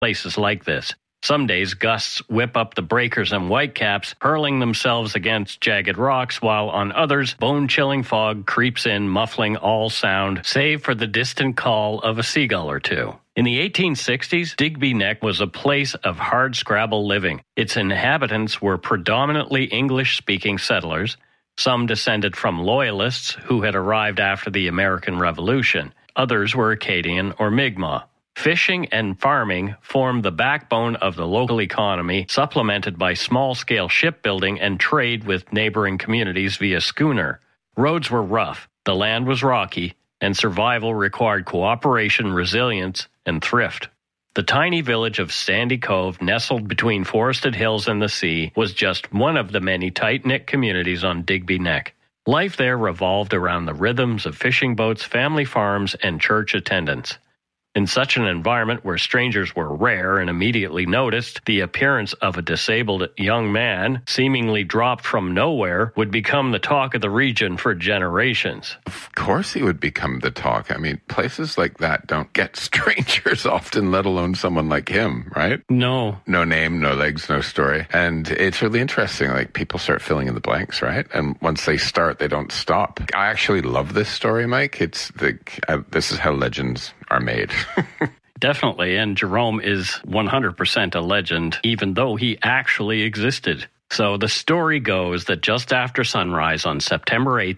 places like this. Some days, gusts whip up the breakers and whitecaps, hurling themselves against jagged rocks, while on others, bone-chilling fog creeps in, muffling all sound, save for the distant call of a seagull or two. In the 1860s, Digby Neck was a place of hardscrabble living. Its inhabitants were predominantly English-speaking settlers, some descended from Loyalists who had arrived after the American Revolution. Others were Acadian or Mi'kmaq. Fishing and farming formed the backbone of the local economy, supplemented by small-scale shipbuilding and trade with neighboring communities via schooner. Roads were rough, the land was rocky, and survival required cooperation, resilience, and thrift. The tiny village of Sandy Cove, nestled between forested hills and the sea, was just one of the many tight-knit communities on Digby Neck. Life there revolved around the rhythms of fishing boats, family farms, and church attendance. In such an environment where strangers were rare and immediately noticed, the appearance of a disabled young man, seemingly dropped from nowhere, would become the talk of the region for generations. Of course he would become the talk. I mean, places like that don't get strangers often, let alone someone like him, right? No. No name, no legs, no story. And it's really interesting, like people start filling in the blanks, right? And once they start, they don't stop. I actually love this story, Mike. This is how legends are made. Definitely, and Jerome is 100% a legend, even though he actually existed. So the story goes that just after sunrise on September 8,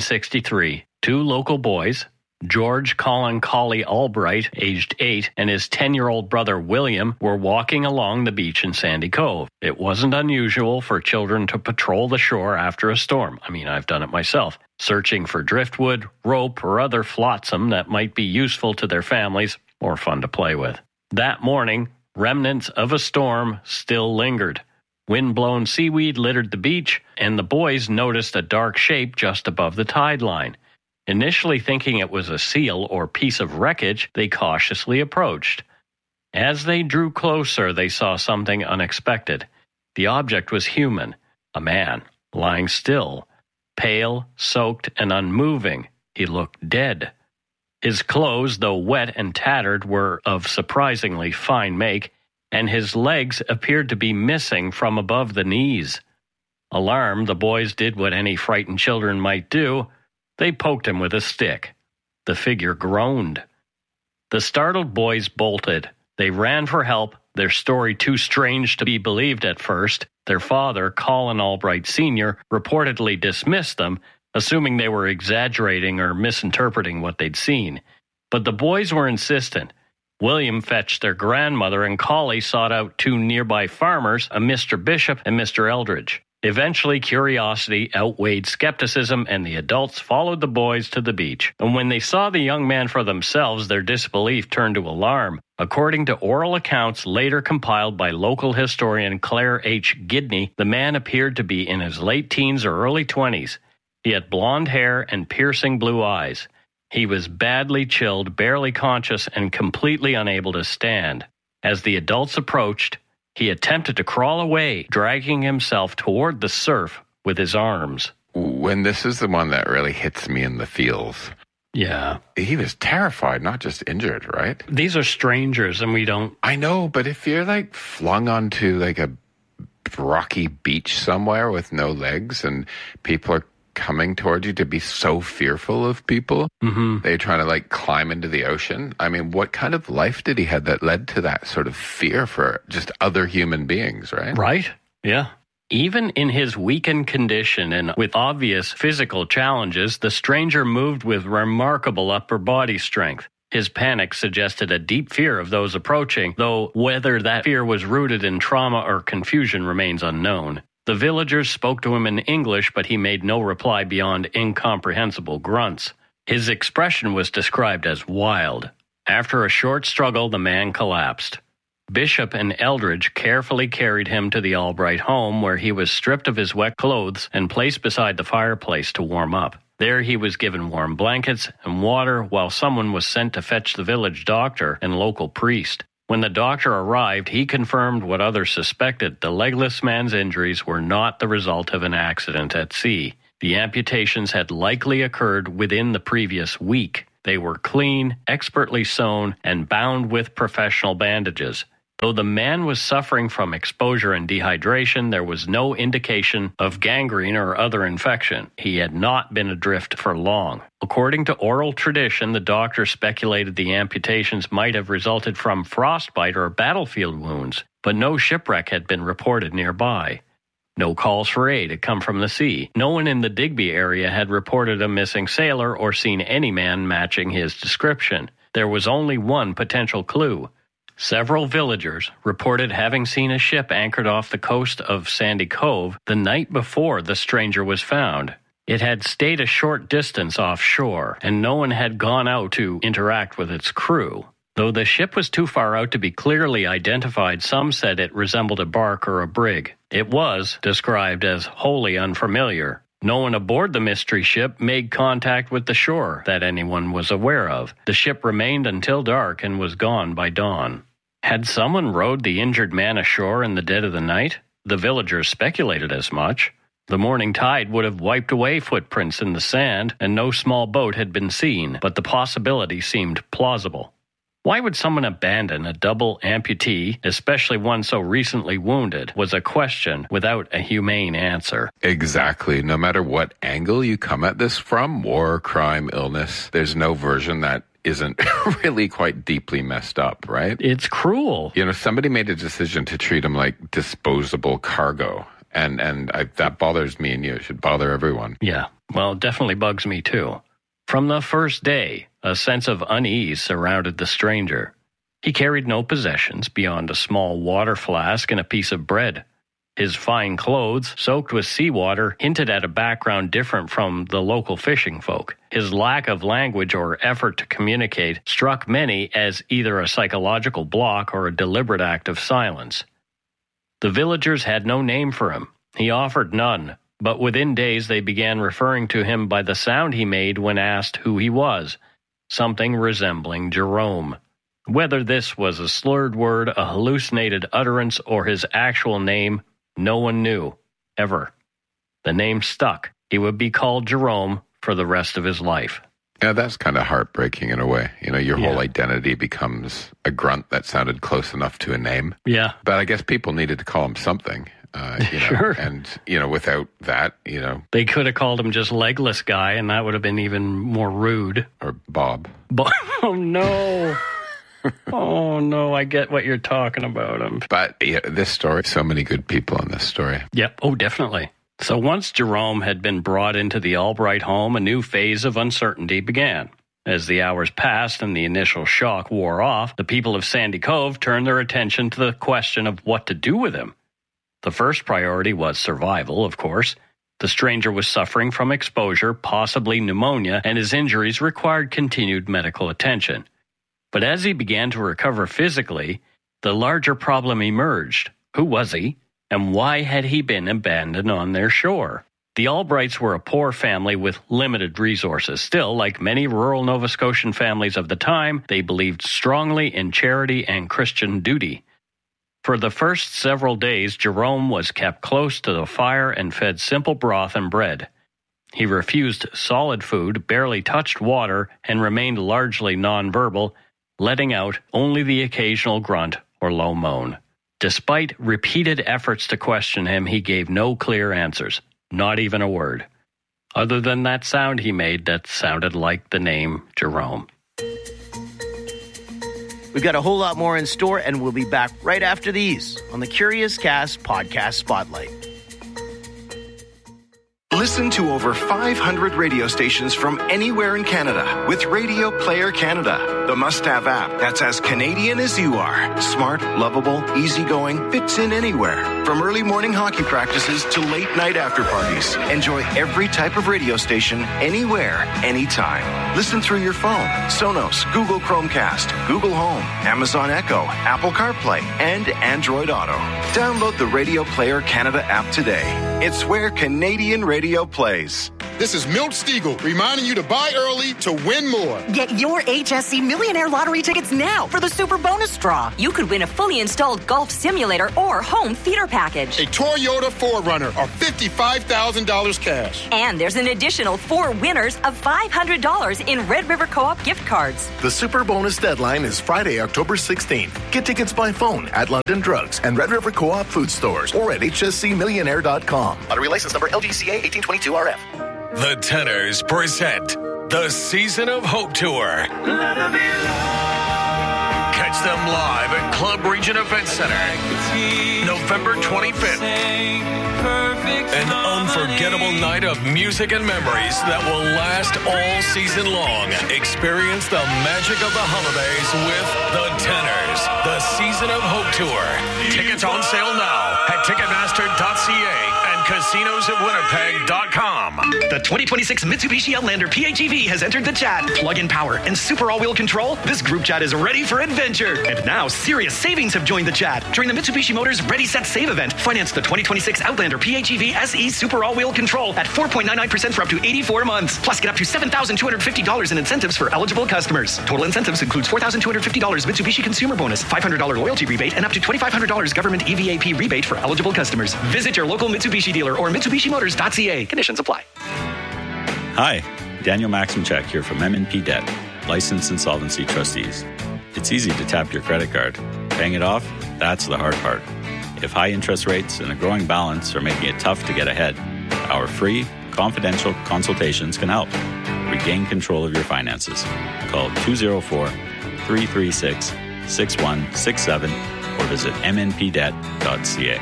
1863, two local boys, George Colin Colley Albright, aged 8, and his 10-year-old brother William, were walking along the beach in Sandy Cove. It wasn't unusual for children to patrol the shore after a storm. I mean, I've done it myself, searching for driftwood, rope, or other flotsam that might be useful to their families or fun to play with. That morning, remnants of a storm still lingered. Wind-blown seaweed littered the beach, and the boys noticed a dark shape just above the tide line. Initially thinking it was a seal or piece of wreckage, they cautiously approached. As they drew closer, they saw something unexpected. The object was human, a man, lying still, pale, soaked, and unmoving. He looked dead. His clothes, though wet and tattered, were of surprisingly fine make, and his legs appeared to be missing from above the knees. Alarmed, the boys did what any frightened children might do. They poked him with a stick. The figure groaned. The startled boys bolted. They ran for help, their story too strange to be believed at first. Their father, Colin Albright Sr., reportedly dismissed them, assuming they were exaggerating or misinterpreting what they'd seen. But the boys were insistent. William fetched their grandmother, and Colley sought out two nearby farmers, a Mr. Bishop and Mr. Eldridge. Eventually, curiosity outweighed skepticism, and the adults followed the boys to the beach. And when they saw the young man for themselves, their disbelief turned to alarm. According to oral accounts later compiled by local historian Claire H. Gidney, the man appeared to be in his late teens or early 20s. He had blonde hair and piercing blue eyes. He was badly chilled, barely conscious, and completely unable to stand. As the adults approached, he attempted to crawl away, dragging himself toward the surf with his arms. When this is the one that really hits me in the feels. Yeah. He was terrified, not just injured, right? These are strangers, and we don't... I know, but if you're like flung onto like a rocky beach somewhere with no legs and people are coming towards you, to be so fearful of people, they're trying to like climb into the ocean. I mean, what kind of life did he have that led to that sort of fear for just other human beings, right? Right, yeah. Even in his weakened condition and with obvious physical challenges, the stranger moved with remarkable upper body strength. His panic suggested a deep fear of those approaching, though whether that fear was rooted in trauma or confusion remains unknown. The villagers spoke to him in English, but he made no reply beyond incomprehensible grunts. His expression was described as wild. After a short struggle, the man collapsed. Bishop and Eldridge carefully carried him to the Albright home, where he was stripped of his wet clothes and placed beside the fireplace to warm up. There he was given warm blankets and water, while someone was sent to fetch the village doctor and local priest. When the doctor arrived, he confirmed what others suspected. The legless man's injuries were not the result of an accident at sea. The amputations had likely occurred within the previous week. They were clean, expertly sewn, and bound with professional bandages. Though the man was suffering from exposure and dehydration, there was no indication of gangrene or other infection. He had not been adrift for long. According to oral tradition, the doctor speculated the amputations might have resulted from frostbite or battlefield wounds, but no shipwreck had been reported nearby. No calls for aid had come from the sea. No one in the Digby area had reported a missing sailor or seen any man matching his description. There was only one potential clue. Several villagers reported having seen a ship anchored off the coast of Sandy Cove the night before the stranger was found. It had stayed a short distance offshore, and no one had gone out to interact with its crew. Though the ship was too far out to be clearly identified, some said it resembled a bark or a brig. It was described as wholly unfamiliar. No one aboard the mystery ship made contact with the shore that anyone was aware of. The ship remained until dark and was gone by dawn. Had someone rowed the injured man ashore in the dead of the night? The villagers speculated as much. The morning tide would have wiped away footprints in the sand, and no small boat had been seen, but the possibility seemed plausible. Why would someone abandon a double amputee, especially one so recently wounded, was a question without a humane answer. Exactly. No matter what angle you come at this from, war, crime, illness, there's no version that isn't really quite deeply messed up, right? It's cruel. You know, somebody made a decision to treat him like disposable cargo, and that bothers me, and it should bother everyone. Yeah, well, it definitely bugs me too. From the first day, a sense of unease surrounded the stranger. He carried no possessions beyond a small water flask and a piece of bread. His fine clothes, soaked with seawater, hinted at a background different from the local fishing folk. His lack of language or effort to communicate struck many as either a psychological block or a deliberate act of silence. The villagers had no name for him. He offered none. But within days they began referring to him by the sound he made when asked who he was, something resembling Jerome. Whether this was a slurred word, a hallucinated utterance, or his actual name, no one knew, ever. The name stuck. He would be called Jerome for the rest of his life. Yeah, that's kind of heartbreaking in a way. You know, your whole identity becomes a grunt that sounded close enough to a name. Yeah. But I guess people needed to call him something. Sure. And, without that, They could have called him just Legless Guy, and that would have been even more rude. Or Bob. Oh, no. Oh, no, I get what you're talking about. But this story, so many good people in this story. Yep. Oh, definitely. So once Jerome had been brought into the Albright home, a new phase of uncertainty began. As the hours passed and the initial shock wore off, the people of Sandy Cove turned their attention to the question of what to do with him. The first priority was survival, of course. The stranger was suffering from exposure, possibly pneumonia, and his injuries required continued medical attention. But as he began to recover physically, the larger problem emerged. Who was he, and why had he been abandoned on their shore? The Albrights were a poor family with limited resources. Still, like many rural Nova Scotian families of the time, they believed strongly in charity and Christian duty. For the first several days, Jerome was kept close to the fire and fed simple broth and bread. He refused solid food, barely touched water, and remained largely nonverbal, letting out only the occasional grunt or low moan. Despite repeated efforts to question him, he gave no clear answers, not even a word, other than that sound he made that sounded like the name Jerome. We've got a whole lot more in store, and we'll be back right after these on the Curious Cast Podcast Spotlight. Listen to over 500 radio stations from anywhere in Canada with Radio Player Canada, the must-have app that's as Canadian as you are. Smart, lovable, easygoing, fits in anywhere. From early morning hockey practices to late night after parties. Enjoy every type of radio station, anywhere, anytime. Listen through your phone, Sonos, Google Chromecast, Google Home, Amazon Echo, Apple CarPlay, and Android Auto. Download the Radio Player Canada app today. It's where Canadian radio plays. This is Milt Stiegel reminding you to buy early to win more. Get your HSC Millionaire Lottery tickets now for the Super Bonus Draw. You could win a fully installed golf simulator or home theater package. A Toyota 4Runner or $55,000 cash. And there's an additional 4 winners of $500 in Red River Co-op gift cards. The Super Bonus deadline is Friday, October 16th. Get tickets by phone at London Drugs and Red River Co-op food stores or at hscmillionaire.com. Lottery license number LGCA 1822RF. The Tenors present the Season of Hope Tour. Catch them live at Club Region Event Center, November 25th. An unforgettable night of music and memories that will last all season long. Experience the magic of the holidays with the Tenors, the Season of Hope Tour. Tickets on sale now at Ticketmaster.ca. CasinosOfWinnipeg.com. The 2026 Mitsubishi Outlander PHEV has entered the chat. Plug-in power and super all-wheel control. This group chat is ready for adventure. And now serious savings have joined the chat. During the Mitsubishi Motors Ready Set Save event, finance the 2026 Outlander PHEV SE super all-wheel control at 4.99% for up to 84 months. Plus get up to $7,250 in incentives for eligible customers. Total incentives includes $4,250 Mitsubishi consumer bonus, $500 loyalty rebate, and up to $2,500 government EVAP rebate for eligible customers. Visit your local Mitsubishi dealer or MitsubishiMotors.ca. Conditions apply. Hi, Daniel Maximchak here from M&P Debt, licensed insolvency trustees. It's easy to tap your credit card. Paying it off, that's the hard part. If high interest rates and a growing balance are making it tough to get ahead, our free, confidential consultations can help. Regain control of your finances. Call 204-336-6167 or visit mnpdebt.ca.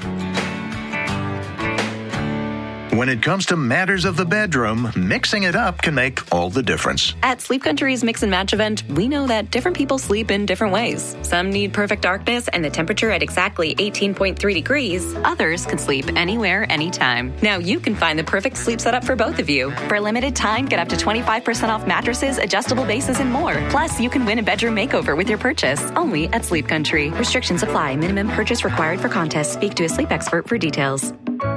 When it comes to matters of the bedroom, mixing it up can make all the difference. At Sleep Country's Mix and Match event, we know that different people sleep in different ways. Some need perfect darkness and the temperature at exactly 18.3 degrees. Others can sleep anywhere, anytime. Now you can find the perfect sleep setup for both of you. For a limited time, get up to 25% off mattresses, adjustable bases, and more. Plus, you can win a bedroom makeover with your purchase. Only at Sleep Country. Restrictions apply. Minimum purchase required for contest. Speak to a sleep expert for details.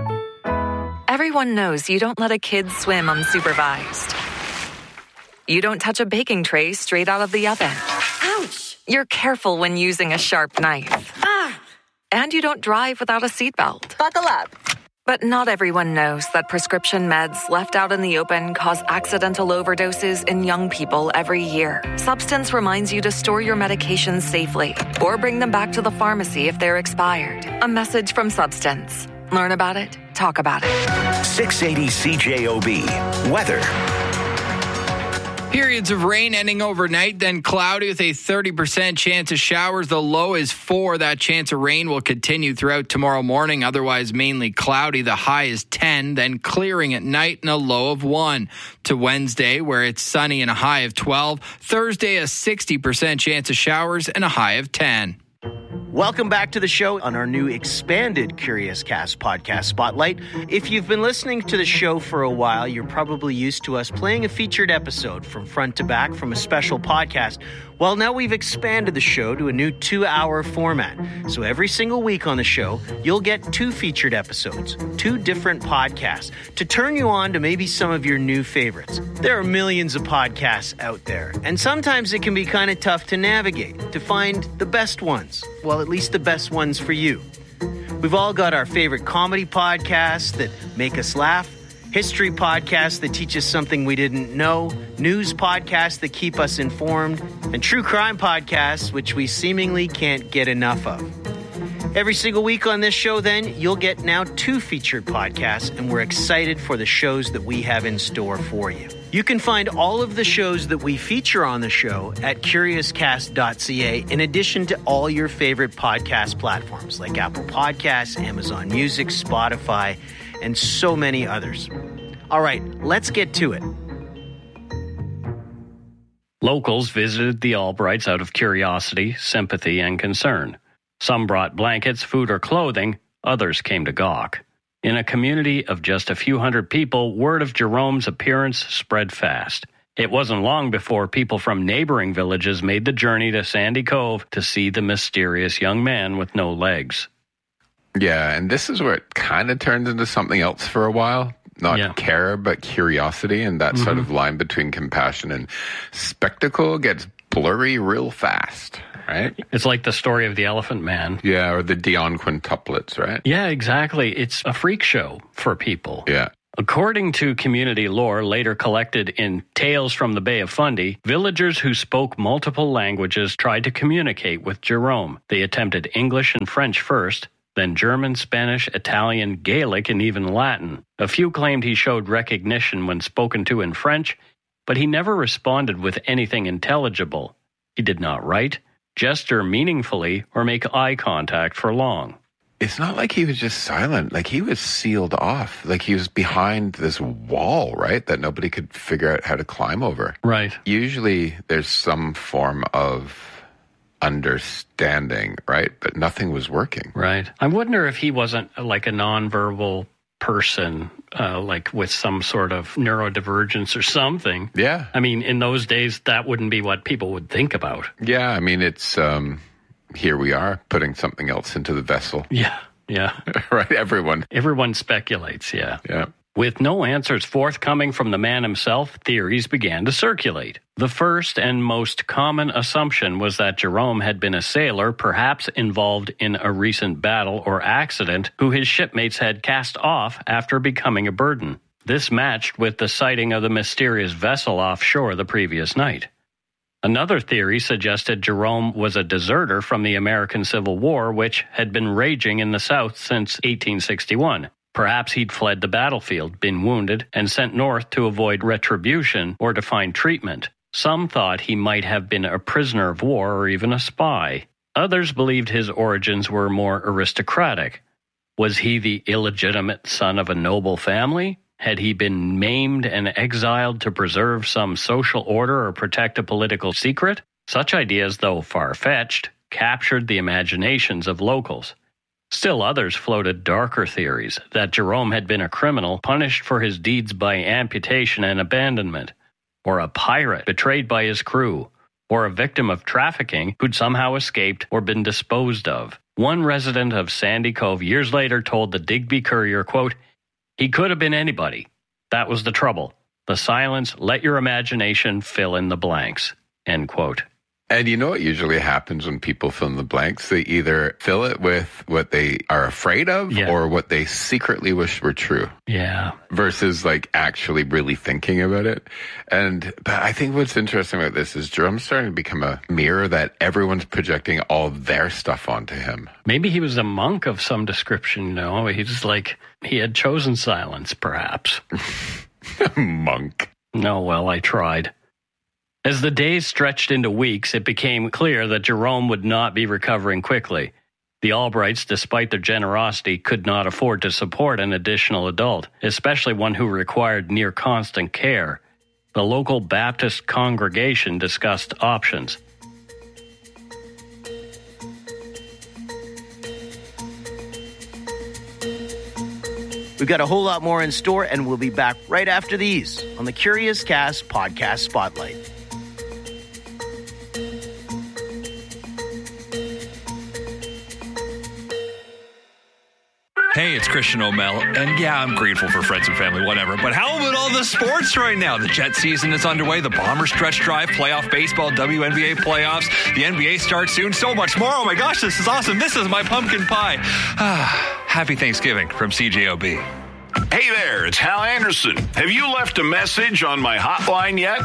Everyone knows you don't let a kid swim unsupervised. You don't touch a baking tray straight out of the oven. Ouch! You're careful when using a sharp knife. And you don't drive without a seatbelt. Buckle up. But not everyone knows that prescription meds left out in the open cause accidental overdoses in young people every year. Substance reminds you to store your medications safely or bring them back to the pharmacy if they're expired. A message from Substance. Learn about it. Talk about it. 680 CJOB. Weather. Periods of rain ending overnight, then cloudy with a 30% chance of showers. The low is 4. That chance of rain will continue throughout tomorrow morning. Otherwise, mainly cloudy. The high is 10, then clearing at night and a low of 1. To Wednesday, where it's sunny and a high of 12. Thursday, a 60% chance of showers and a high of 10. Welcome back to the show on our new expanded Curious Cast podcast Spotlight. If you've been listening to the show for a while, you're probably used to us playing a featured episode from front to back from a special podcast. Well, now we've expanded the show to a new 2-hour format. So every single week on the show, you'll get 2 featured episodes, 2 different podcasts, to turn you on to maybe some of your new favorites. There are millions of podcasts out there, and sometimes it can be kind of tough to navigate, to find the best ones. Well, at least the best ones for you. We've all got our favorite comedy podcasts that make us laugh, history podcasts that teach us something we didn't know, news podcasts that keep us informed, and true crime podcasts which we seemingly can't get enough of. Every single week on this show, then, you'll get now 2 featured podcasts, and we're excited for the shows that we have in store for you. You can find all of the shows that we feature on the show at CuriousCast.ca, in addition to all your favorite podcast platforms like Apple Podcasts, Amazon Music, Spotify, and so many others. All right, let's get to it. Locals visited the Albrights out of curiosity, sympathy, and concern. Some brought blankets, food, or clothing. Others came to gawk. In a community of just a few hundred people, word of Jerome's appearance spread fast. It wasn't long before people from neighboring villages made the journey to Sandy Cove to see the mysterious young man with no legs. Yeah, and this is where it kind of turns into something else for a while. not care, but curiosity. And that sort of line between compassion and spectacle gets blurry real fast, right? It's like the story of the Elephant Man. Yeah, or the Dion quintuplets, right? Yeah, exactly. It's a freak show for people. Yeah. According to community lore later collected in Tales from the Bay of Fundy, villagers who spoke multiple languages tried to communicate with Jerome. They attempted English and French first, then German, Spanish, Italian, Gaelic, and even Latin. A few claimed he showed recognition when spoken to in French, but he never responded with anything intelligible. He did not write, gesture meaningfully, or make eye contact for long. It's not like he was just silent. Like, he was sealed off. Like, he was behind this wall, right, that nobody could figure out how to climb over. Right. Usually there's some form of understanding, right? But nothing was working. Right. I wonder if he wasn't like a nonverbal person, like with some sort of neurodivergence or something. Yeah. I mean, in those days, that wouldn't be what people would think about. Yeah, I mean, it's... here we are, putting something else into the vessel. Yeah. Right, everyone speculates, yeah. Yeah. With no answers forthcoming from the man himself, theories began to circulate. The first and most common assumption was that Jerome had been a sailor, perhaps involved in a recent battle or accident, who his shipmates had cast off after becoming a burden. This matched with the sighting of the mysterious vessel offshore the previous night. Another theory suggested Jerome was a deserter from the American Civil War, which had been raging in the South since 1861. Perhaps he'd fled the battlefield, been wounded, and sent north to avoid retribution or to find treatment. Some thought he might have been a prisoner of war or even a spy. Others believed his origins were more aristocratic. Was he the illegitimate son of a noble family? Had he been maimed and exiled to preserve some social order or protect a political secret? Such ideas, though far-fetched, captured the imaginations of locals. Still others floated darker theories that Jerome had been a criminal punished for his deeds by amputation and abandonment, or a pirate betrayed by his crew, or a victim of trafficking who'd somehow escaped or been disposed of. One resident of Sandy Cove years later told the Digby Courier, quote, "He could have been anybody. That was the trouble. The silence let your imagination fill in the blanks." End quote. And you know what usually happens when people fill in the blanks? They either fill it with what they are afraid of or what they secretly wish were true. Yeah. Versus like actually really thinking about it. But I think what's interesting about this is Jerome's starting to become a mirror that everyone's projecting all their stuff onto him. Maybe he was a monk of some description, no? He's like, he had chosen silence, perhaps. Monk. No, well, I tried. As the days stretched into weeks, it became clear that Jerome would not be recovering quickly. The Albrights, despite their generosity, could not afford to support an additional adult, especially one who required near constant care. The local Baptist congregation discussed options. We've got a whole lot more in store, and we'll be back right after these on the Curious Cast Podcast Spotlight. Hey, it's Christian O'Mell, and yeah, I'm grateful for friends and family, whatever, but how about all the sports right now? The Jet season is underway, the Bombers stretch drive, playoff baseball, WNBA playoffs, the NBA starts soon, so much more. Oh my gosh, this is awesome. This is my pumpkin pie. Happy Thanksgiving from CJOB. Hey there, it's Hal Anderson. Have you left a message on my hotline yet?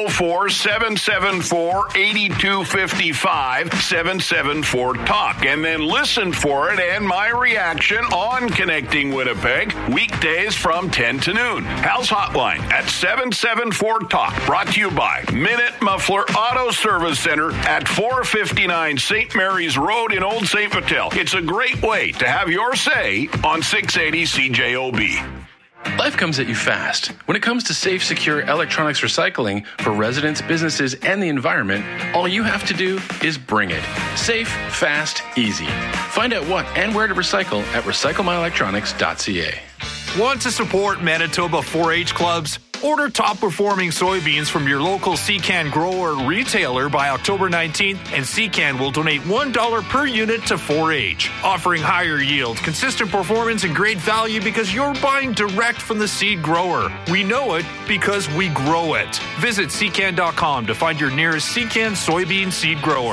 204-774-8255, 774-TALK. And then listen for it and my reaction on Connecting Winnipeg, weekdays from 10 to noon. Hal's hotline at 774-TALK, brought to you by Minute Muffler Auto Service Center at 459 St. Mary's Road in Old St. Vital. It's a great way to have your say on 680 CJOB. Life comes at you fast. When it comes to safe, secure electronics recycling for residents, businesses, and the environment, all you have to do is bring it. Safe, fast, easy. Find out what and where to recycle at recyclemyelectronics.ca. Want to support Manitoba 4-H clubs? Order top-performing soybeans from your local Secan grower or retailer by October 19th, and Secan will donate $1 per unit to 4-H, offering higher yield, consistent performance, and great value because you're buying direct from the seed grower. We know it because we grow it. Visit Secan.com to find your nearest Secan soybean seed grower.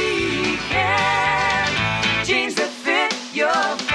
Jeans that fit your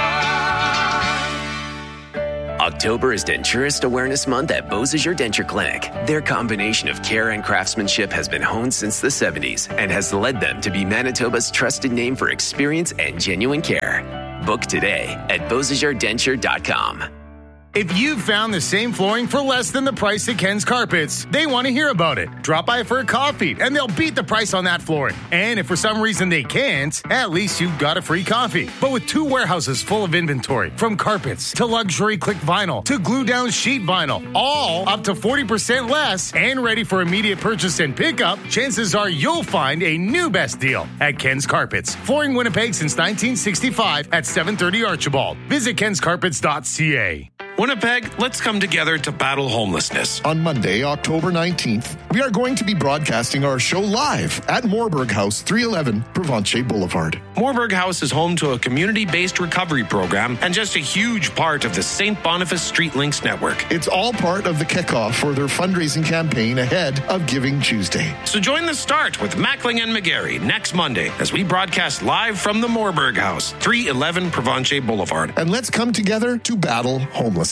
farm. October is Denturist Awareness Month at Beausejour Denture Clinic. Their combination of care and craftsmanship has been honed since the 70s and has led them to be Manitoba's trusted name for experience and genuine care. Book today at BeausejourDenture.com. If you've found the same flooring for less than the price at Ken's Carpets, they want to hear about it. Drop by for a coffee, and they'll beat the price on that flooring. And if for some reason they can't, at least you've got a free coffee. But with 2 warehouses full of inventory, from carpets to luxury click vinyl to glue-down sheet vinyl, all up to 40% less and ready for immediate purchase and pickup, chances are you'll find a new best deal at Ken's Carpets. Flooring Winnipeg since 1965 at 730 Archibald. Visit kenscarpets.ca. Winnipeg, let's come together to battle homelessness. On Monday, October 19th, we are going to be broadcasting our show live at Moorburg House, 311 Provencher Boulevard. Moorburg House is home to a community-based recovery program and just a huge part of the St. Boniface Street Links network. It's all part of the kickoff for their fundraising campaign ahead of Giving Tuesday. So join the start with Mackling and McGarry next Monday as we broadcast live from the Moorburg House, 311 Provencher Boulevard. And let's come together to battle homelessness.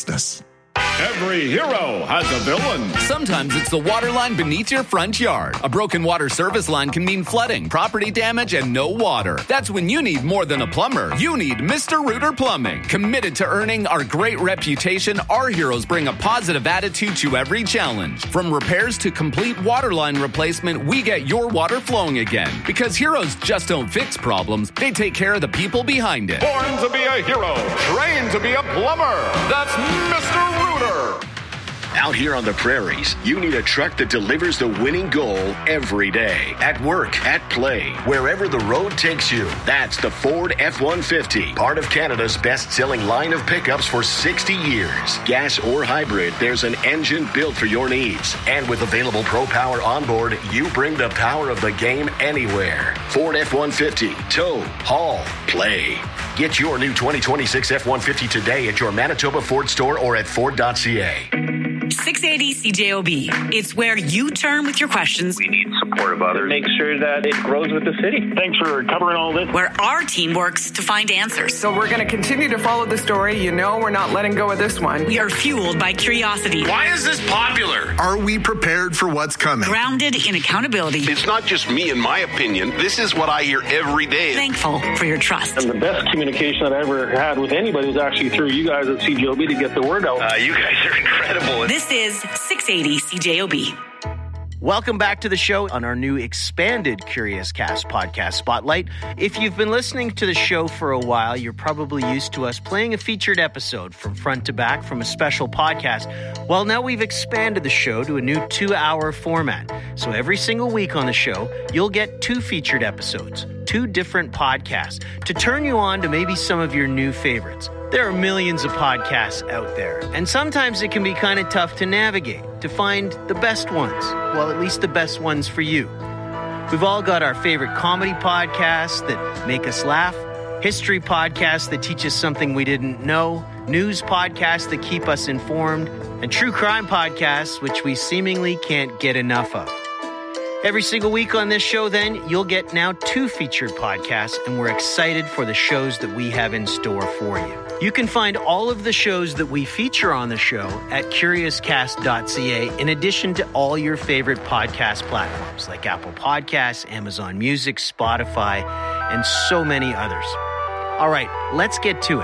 Every hero has a villain. Sometimes it's the water line beneath your front yard. A broken water service line can mean flooding, property damage, and no water. That's when you need more than a plumber. You need Mr. Rooter Plumbing. Committed to earning our great reputation, our heroes bring a positive attitude to every challenge. From repairs to complete water line replacement, we get your water flowing again. Because heroes just don't fix problems, they take care of the people behind it. Born to be a hero, trained to be a plumber. That's Mr. Rooter. Out here on the prairies, you need a truck that delivers the winning goal every day. At work, at play, wherever the road takes you. That's the Ford F-150, part of Canada's best-selling line of pickups for 60 years. Gas or hybrid, there's an engine built for your needs. And with available Pro Power onboard, you bring the power of the game anywhere. Ford F-150, tow, haul, play. Get your new 2026 F-150 today at your Manitoba Ford store or at Ford.ca. 680 CJOB. It's where you turn with your questions. We need support of others. Make sure that it grows with the city. Thanks for covering all this. Where our team works to find answers. So we're going to continue to follow the story. You know we're not letting go of this one. We are fueled by curiosity. Why is this popular? Are we prepared for what's coming? Grounded in accountability. It's not just me and my opinion. This is what I hear every day. Thankful for your trust. And the best communication that I ever had with anybody was actually through you guys at CJOB to get the word out. You guys are incredible. This is 680 CJOB. Welcome back to the show on our new expanded Curious Cast podcast spotlight. If you've been listening to the show for a while, you're probably used to us playing a featured episode from front to back from a special podcast. Well, now we've expanded the show to a new 2-hour format. So every single week on the show, you'll get 2 featured episodes, 2 different podcasts to turn you on to maybe some of your new favorites. There are millions of podcasts out there, and sometimes it can be kind of tough to navigate, to find the best ones. Well, at least the best ones for you. We've all got our favorite comedy podcasts that make us laugh, history podcasts that teach us something we didn't know, news podcasts that keep us informed, and true crime podcasts, which we seemingly can't get enough of. Every single week on this show, then, you'll get now 2 featured podcasts, and we're excited for the shows that we have in store for you. You can find all of the shows that we feature on the show at CuriousCast.ca, in addition to all your favorite podcast platforms like Apple Podcasts, Amazon Music, Spotify, and so many others. All right, let's get to it.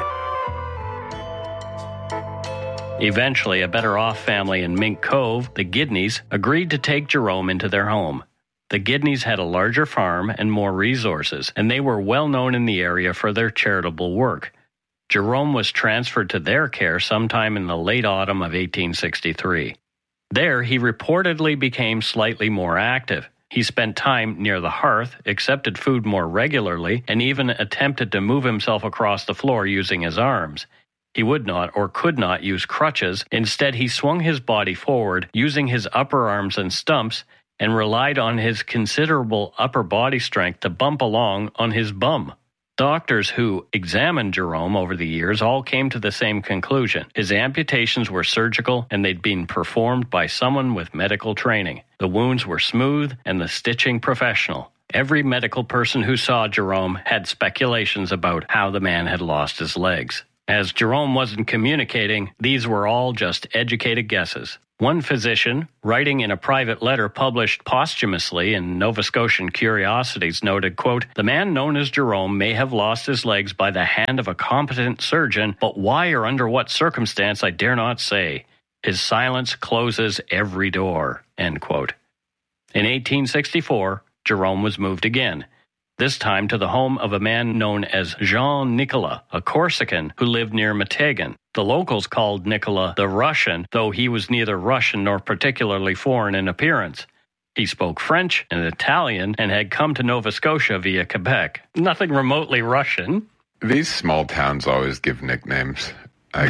Eventually, a better-off family in Mink Cove, the Gidneys, agreed to take Jerome into their home. The Gidneys had a larger farm and more resources, and they were well known in the area for their charitable work. Jerome was transferred to their care sometime in the late autumn of 1863. There, he reportedly became slightly more active. He spent time near the hearth, accepted food more regularly, and even attempted to move himself across the floor using his arms. He would not or could not use crutches. Instead, he swung his body forward, using his upper arms and stumps, and relied on his considerable upper body strength to bump along on his bum. Doctors who examined Jerome over the years all came to the same conclusion. His amputations were surgical, and they'd been performed by someone with medical training. The wounds were smooth and the stitching professional. Every medical person who saw Jerome had speculations about how the man had lost his legs. As Jerome wasn't communicating, these were all just educated guesses. One physician, writing in a private letter published posthumously in Nova Scotian Curiosities, noted, quote, "The man known as Jerome may have lost his legs by the hand of a competent surgeon, but why or under what circumstance I dare not say. His silence closes every door," end quote. In 1864, Jerome was moved again, this time to the home of a man known as Jean Nicolas, a Corsican who lived near Meteghan. The locals called Nicolas the Russian, though he was neither Russian nor particularly foreign in appearance. He spoke French and Italian and had come to Nova Scotia via Quebec. Nothing remotely Russian. These small towns always give nicknames. Like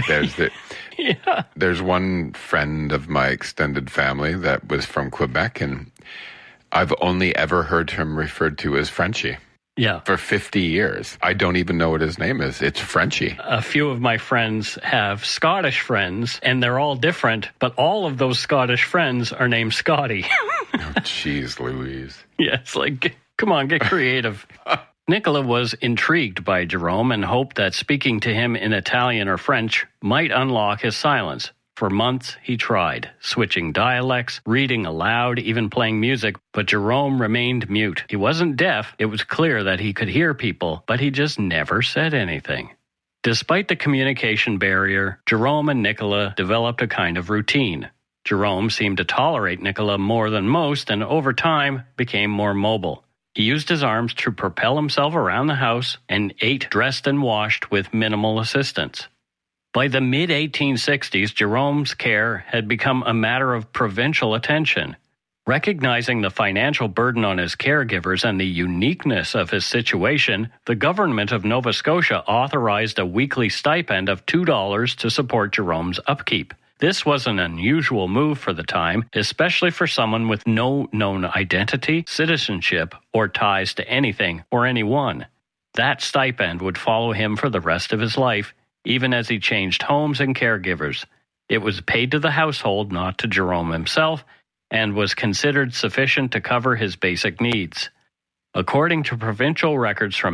there's one friend of my extended family that was from Quebec, and I've only ever heard him referred to as Frenchie. Yeah. For 50 years. I don't even know what his name is. It's Frenchie. A few of my friends have Scottish friends, and they're all different, but all of those Scottish friends are named Scotty. Oh, jeez, Louise. Yeah, it's like, come on, get creative. Nicola was intrigued by Jerome and hoped that speaking to him in Italian or French might unlock his silence. For months, he tried, switching dialects, reading aloud, even playing music, but Jerome remained mute. He wasn't deaf. It was clear that he could hear people, but he just never said anything. Despite the communication barrier, Jerome and Nicola developed a kind of routine. Jerome seemed to tolerate Nicola more than most, and over time became more mobile. He used his arms to propel himself around the house and ate, dressed, and washed with minimal assistance. By the mid-1860s, Jerome's care had become a matter of provincial attention. Recognizing the financial burden on his caregivers and the uniqueness of his situation, the government of Nova Scotia authorized a weekly stipend of $2 to support Jerome's upkeep. This was an unusual move for the time, especially for someone with no known identity, citizenship, or ties to anything or anyone. That stipend would follow him for the rest of his life, even as he changed homes and caregivers. It was paid to the household, not to Jerome himself, and was considered sufficient to cover his basic needs. According to provincial records from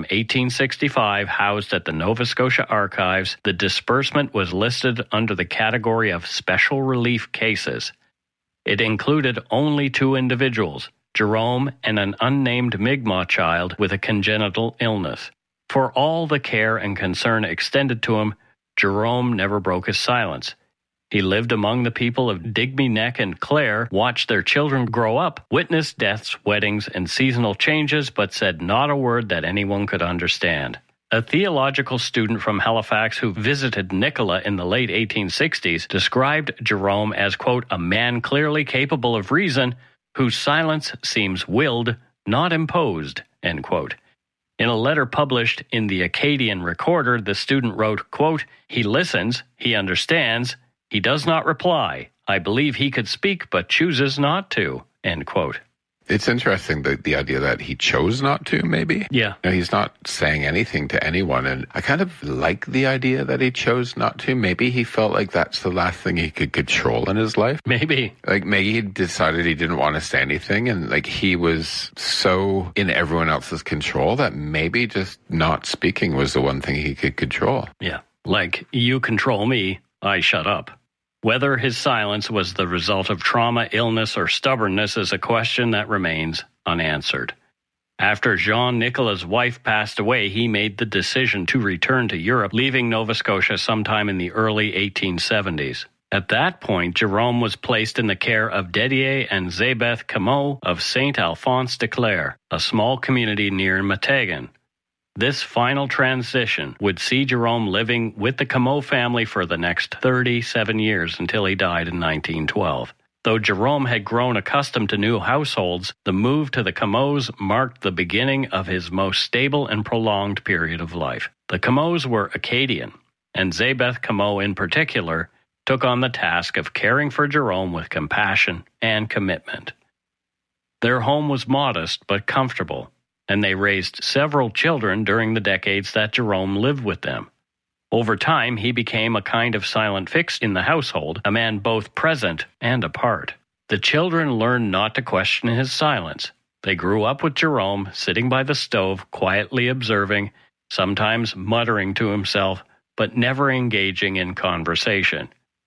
1865 housed at the Nova Scotia Archives, the disbursement was listed under the category of special relief cases. It included only 2 individuals, Jerome and an unnamed Mi'kmaq child with a congenital illness. For all the care and concern extended to him, Jerome never broke his silence. He lived among the people of Digby Neck and Clare, watched their children grow up, witnessed deaths, weddings, and seasonal changes, but said not a word that anyone could understand. A theological student from Halifax who visited Nicola in the late 1860s described Jerome as, quote, "a man clearly capable of reason, whose silence seems willed, not imposed," end quote. In a letter published in the Acadian Recorder, the student wrote, quote, "He listens, he understands, he does not reply. I believe he could speak but chooses not to," end quote. It's interesting, the idea that he chose not to, maybe? Yeah. You know, he's not saying anything to anyone, and I kind of like the idea that he chose not to. Maybe he felt like that's the last thing he could control in his life. Maybe. Like, maybe he decided he didn't want to say anything, and like he was so in everyone else's control that maybe just not speaking was the one thing he could control. Yeah. Like, you control me, I shut up. Whether his silence was the result of trauma, illness, or stubbornness is a question that remains unanswered. After Jean Nicolas' wife passed away, he made the decision to return to Europe, leaving Nova Scotia sometime in the early 1870s. At that point, Jerome was placed in the care of Didier and Zébeth Cameau of Saint Alphonse de Clare, a small community near Meteghan. This final transition would see Jerome living with the Cameau family for the next 37 years until he died in 1912. Though Jerome had grown accustomed to new households, the move to the Cameaus marked the beginning of his most stable and prolonged period of life. The Cameaus were Acadian. and Zabeth Comeau in particular took on the task of caring for Jerome with compassion and commitment. Their home was modest but comfortable, and they raised several children during the decades that Jerome lived with them. Over time, he became a kind of silent fixture in the household, a man both present and apart. The children learned not to question his silence. They grew up with Jerome sitting by the stove, quietly observing, sometimes muttering to himself, but never engaging in conversation.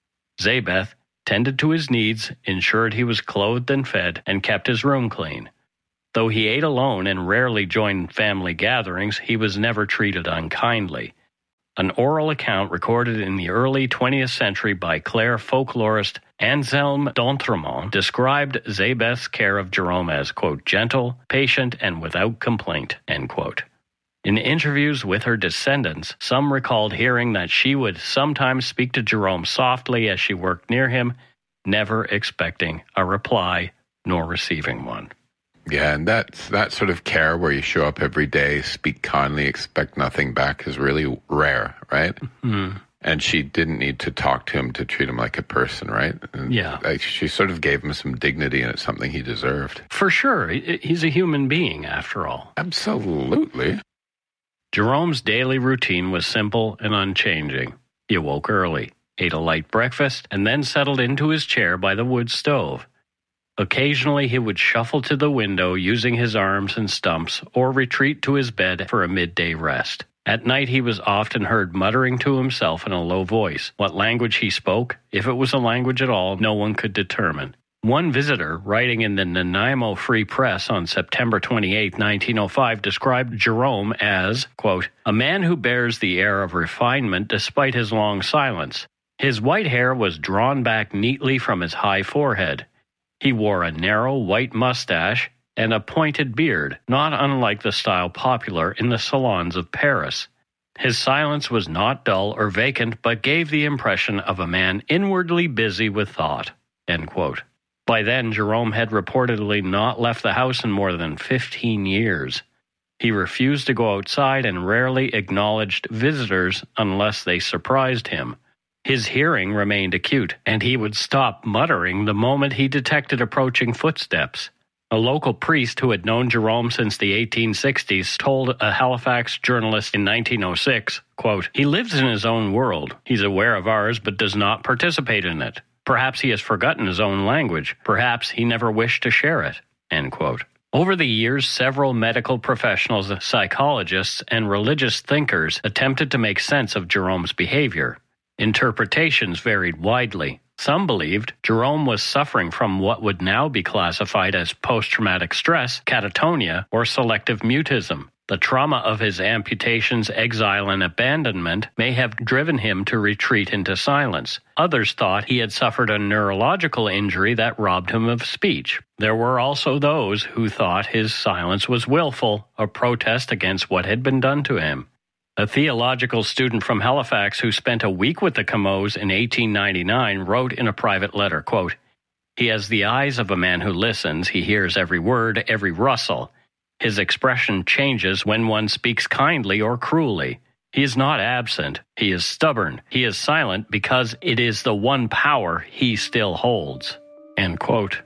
Zabeth tended to his needs, ensured he was clothed and fed, and kept his room clean. Though he ate alone and rarely joined family gatherings, he was never treated unkindly. An oral account recorded in the early 20th century by Clare folklorist Anselme d'Entremont described Zabeth's care of Jerome as, quote, gentle, patient, and without complaint, end quote. In interviews with her descendants, some recalled hearing that she would sometimes speak to Jerome softly as she worked near him, never expecting a reply nor receiving one. Yeah, and that sort of care where you show up every day, speak kindly, expect nothing back is really rare, right? Mm-hmm. And she didn't need to talk to him to treat him like a person, right? And yeah. She sort of gave him some dignity, and it's something he deserved. For sure. He's a human being, after all. Absolutely. Jerome's daily routine was simple and unchanging. He awoke early, ate a light breakfast, and then settled into his chair by the wood stove. Occasionally, he would shuffle to the window using his arms and stumps, or retreat to his bed for a midday rest. At night, he was often heard muttering to himself in a low voice. What language he spoke, if it was a language at all, no one could determine. One visitor, writing in the Nanaimo Free Press on September 28, 1905, described Jerome as, quote, a man who bears the air of refinement despite his long silence. His white hair was drawn back neatly from his high forehead. He wore a narrow white mustache and a pointed beard, not unlike the style popular in the salons of Paris. His silence was not dull or vacant, but gave the impression of a man inwardly busy with thought, end quote. By then, Jerome had reportedly not left the house in more than 15 years. He refused to go outside and rarely acknowledged visitors unless they surprised him. His hearing remained acute, and he would stop muttering the moment he detected approaching footsteps. A local priest who had known Jerome since the 1860s told a Halifax journalist in 1906, quote, he lives in his own world. He's aware of ours, but does not participate in it. Perhaps he has forgotten his own language. Perhaps he never wished to share it, end quote. Over the years, several medical professionals, psychologists, and religious thinkers attempted to make sense of Jerome's behavior. Interpretations varied widely. Some believed Jerome was suffering from what would now be classified as post-traumatic stress, catatonia, or selective mutism. The trauma of his amputations, exile, and abandonment may have driven him to retreat into silence. Others thought he had suffered a neurological injury that robbed him of speech. There were also those who thought his silence was willful, a protest against what had been done to him. A theological student from Halifax who spent a week with the Comeaus in 1899 wrote in a private letter, quote, he has the eyes of a man who listens. He hears every word, every rustle. His expression changes when one speaks kindly or cruelly. He is not absent. He is stubborn. He is silent because it is the one power he still holds. End quote.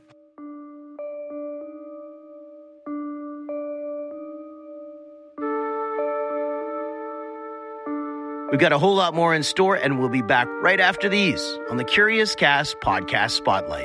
We've got a whole lot more in store, and we'll be back right after these on the Curious Cast Podcast Spotlight.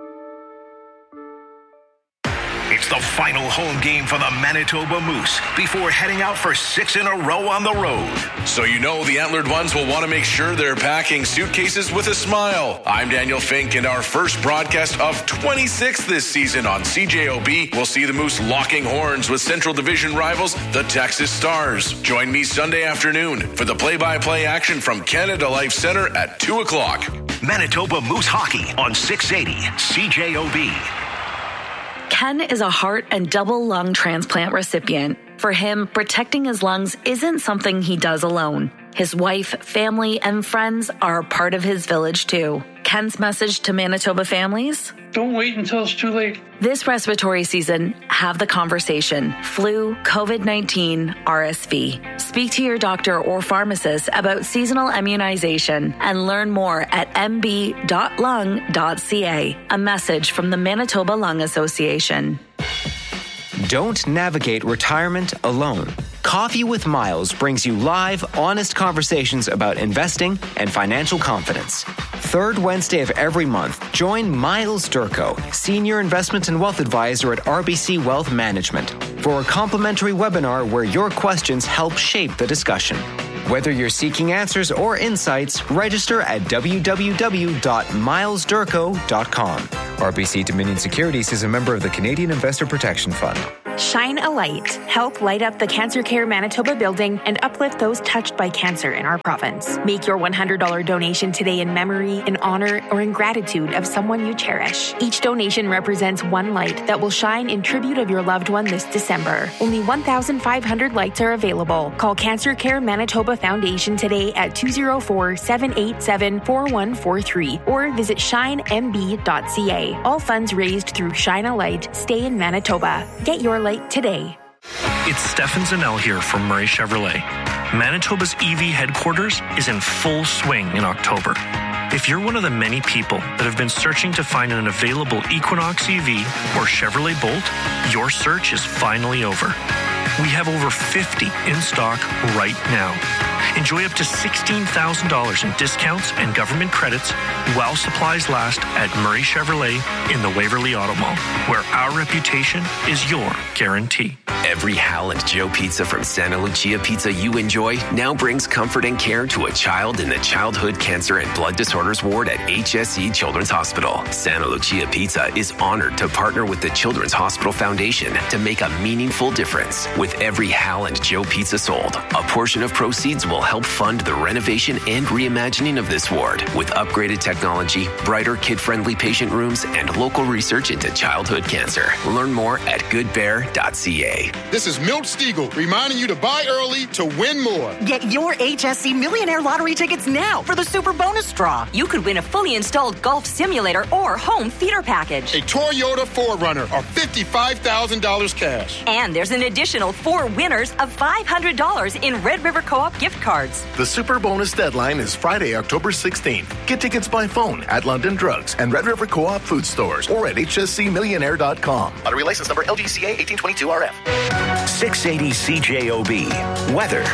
It's the final home game for the Manitoba Moose before heading out for 6 in a row on the road. So you know the Antlered Ones will want to make sure they're packing suitcases with a smile. I'm Daniel Fink, and our first broadcast of 26 this season on CJOB will see the Moose locking horns with Central Division rivals, the Texas Stars. Join me Sunday afternoon for the play-by-play action from Canada Life Center at 2 o'clock. Manitoba Moose Hockey on 680 CJOB. Ken is a heart and double lung transplant recipient. For him, protecting his lungs isn't something he does alone. His wife, family, and friends are a part of his village too. Ken Ken's message to Manitoba families? Don't wait until it's too late. This respiratory season, have the conversation. Flu, COVID-19, RSV. Speak to your doctor or pharmacist about seasonal immunization and learn more at mb.lung.ca. A message from the Manitoba Lung Association. Don't navigate retirement alone. Coffee with Miles brings you live, honest conversations about investing and financial confidence. Third Wednesday of every month, join Miles Durko, Senior Investment and Wealth Advisor at RBC Wealth Management, for a complimentary webinar where your questions help shape the discussion. Whether you're seeking answers or insights, register at www.milesdurko.com. RBC Dominion Securities is a member of the Canadian Investor Protection Fund. Shine a light. Help light up the Cancer Care Manitoba building and uplift those touched by cancer in our province. Make your $100 donation today in memory, in honor, or in gratitude of someone you cherish. Each donation represents one light that will shine in tribute of your loved one this December. Only 1,500 lights are available. Call Cancer Care Manitoba Foundation today at 204-787-4143 or visit shinemb.ca. All funds raised through Shine a Light stay in Manitoba. Get your light today. It's Stefan Zanel here from Murray Chevrolet. Manitoba's EV headquarters is in full swing in October. If you're one of the many people that have been searching to find an available Equinox EV or Chevrolet Bolt, your search is finally over. We have over 50 in stock right now. Enjoy up to $16,000 in discounts and government credits while supplies last at Murray Chevrolet in the Waverly Auto Mall, where our reputation is your guarantee. Every Hal and Joe pizza from Santa Lucia Pizza you enjoy now brings comfort and care to a child in the Childhood Cancer and Blood Disorders Ward at HSE Children's Hospital. Santa Lucia Pizza is honored to partner with the Children's Hospital Foundation to make a meaningful difference. With every Hal and Joe pizza sold, a portion of proceeds will help fund the renovation and reimagining of this ward with upgraded technology, brighter kid-friendly patient rooms, and local research into childhood cancer. Learn more at goodbear.ca. This is Milt Stiegel reminding you to buy early to win more. Get your HSC Millionaire Lottery tickets now for the Super Bonus Draw. You could win a fully installed golf simulator or home theater package. A Toyota 4Runner or $55,000 cash. And there's an additional 4 winners of $500 in Red River Co-op gift cards. The Super Bonus deadline is Friday, October 16th. Get tickets by phone at London Drugs and Red River Co-op food stores or at hscmillionaire.com. Lottery license number LGCA 1822RF. 680 CJOB. Weather.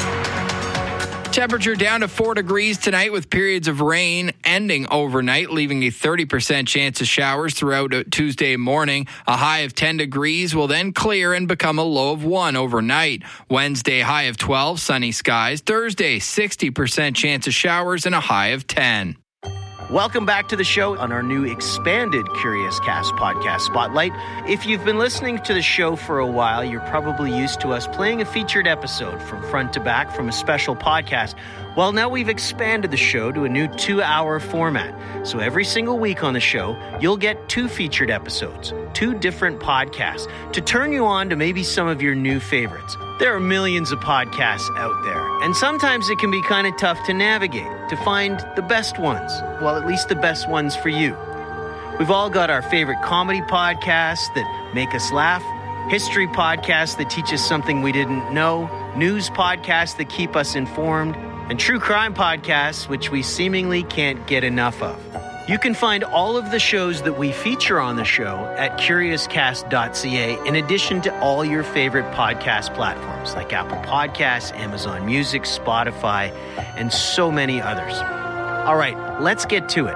Temperature down to 4 degrees tonight with periods of rain ending overnight, leaving a 30% chance of showers throughout Tuesday morning. A high of 10 degrees will then clear and become a low of 1 overnight. Wednesday, high of 12, sunny skies. Thursday, 60% chance of showers and a high of 10. Welcome back to the show on our new expanded Curious Cast podcast Spotlight. If you've been listening to the show for a while, you're probably used to us playing a featured episode from front to back from a special podcast. Well, now we've expanded the show to a new 2-hour format. So every single week on the show, you'll get 2 featured episodes, 2 different podcasts to turn you on to maybe some of your new favorites. There are millions of podcasts out there, and sometimes it can be kind of tough to navigate, to find the best ones. Well, at least the best ones for you. We've all got our favorite comedy podcasts that make us laugh, history podcasts that teach us something we didn't know, news podcasts that keep us informed, and true crime podcasts, which we seemingly can't get enough of. You can find all of the shows that we feature on the show at CuriousCast.ca, in addition to all your favorite podcast platforms like Apple Podcasts, Amazon Music, Spotify, and so many others. All right, let's get to it.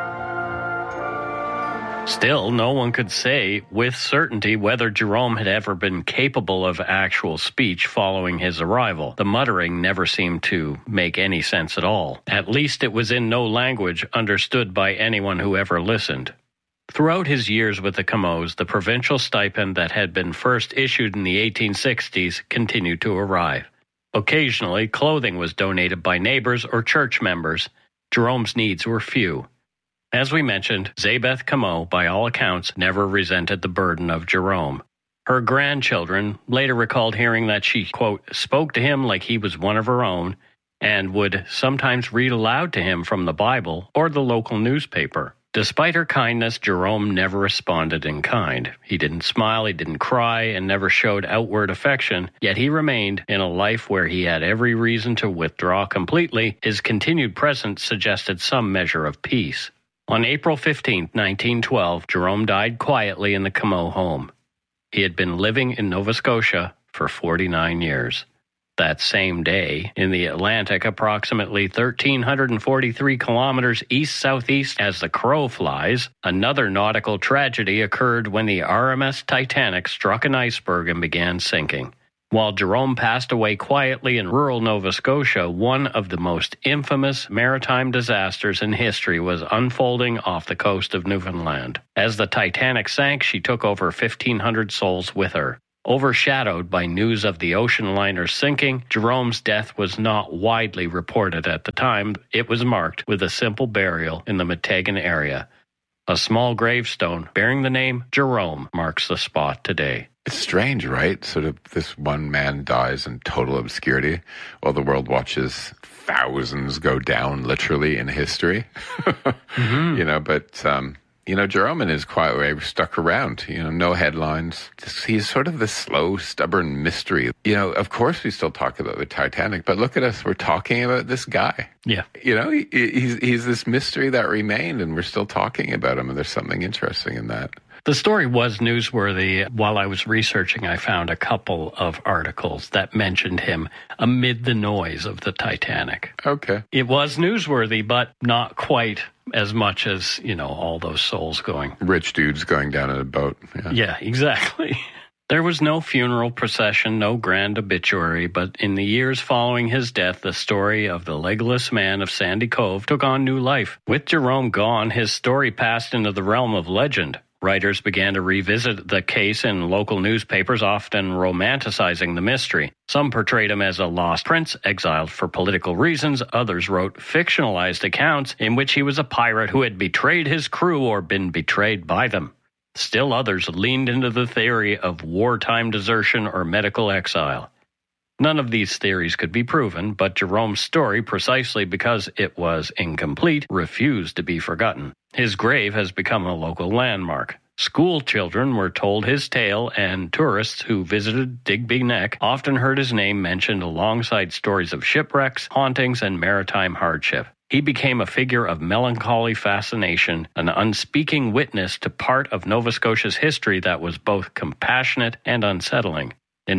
Still, no one could say with certainty whether Jerome had ever been capable of actual speech following his arrival. The muttering never seemed to make any sense at all. At least it was in no language understood by anyone who ever listened. Throughout his years with the Comeaus, the provincial stipend that had been first issued in the 1860s continued to arrive. Occasionally, clothing was donated by neighbors or church members. Jerome's needs were few. As we mentioned, Zabeth Comeau, by all accounts, never resented the burden of Jerome. Her grandchildren later recalled hearing that she, quote, spoke to him like he was one of her own, and would sometimes read aloud to him from the Bible or the local newspaper. Despite her kindness, Jerome never responded in kind. He didn't smile, he didn't cry, and never showed outward affection, yet he remained in a life where he had every reason to withdraw completely. His continued presence suggested some measure of peace. On April 15, 1912, Jerome died quietly in the Comeau home. He had been living in Nova Scotia for 49 years. That same day, in the Atlantic, approximately 1,343 kilometers east-southeast as the crow flies, another nautical tragedy occurred when the RMS Titanic struck an iceberg and began sinking. While Jerome passed away quietly in rural Nova Scotia, one of the most infamous maritime disasters in history was unfolding off the coast of Newfoundland. As the Titanic sank, she took over 1,500 souls with her. Overshadowed by news of the ocean liner sinking, Jerome's death was not widely reported at the time. It was marked with a simple burial in the Meteghan area. A small gravestone bearing the name Jerome marks the spot today. It's strange, right? Sort of this one man dies in total obscurity while the world watches thousands go down literally in history. But Jerome in his quiet way stuck around, no headlines. He's sort of this slow, stubborn mystery. Of course we still talk about the Titanic, but look at us, we're talking about this guy. Yeah. He's this mystery that remained, and we're still talking about him, and there's something interesting in that. The story was newsworthy. While I was researching, I found a couple of articles that mentioned him amid the noise of the Titanic. Okay. It was newsworthy, but not quite as much as, all those souls going. Rich dudes going down in a boat. Yeah, exactly. There was no funeral procession, no grand obituary, but in the years following his death, the story of the legless man of Sandy Cove took on new life. With Jerome gone, his story passed into the realm of legend. Writers began to revisit the case in local newspapers, often romanticizing the mystery. Some portrayed him as a lost prince, exiled for political reasons. Others wrote fictionalized accounts in which he was a pirate who had betrayed his crew or been betrayed by them. Still others leaned into the theory of wartime desertion or medical exile. None of these theories could be proven, but Jerome's story, precisely because it was incomplete, refused to be forgotten. His grave has become a local landmark. School children were told his tale, and tourists who visited Digby Neck often heard his name mentioned alongside stories of shipwrecks, hauntings, and maritime hardship. He became a figure of melancholy fascination, an unspeaking witness to part of Nova Scotia's history that was both compassionate and unsettling. In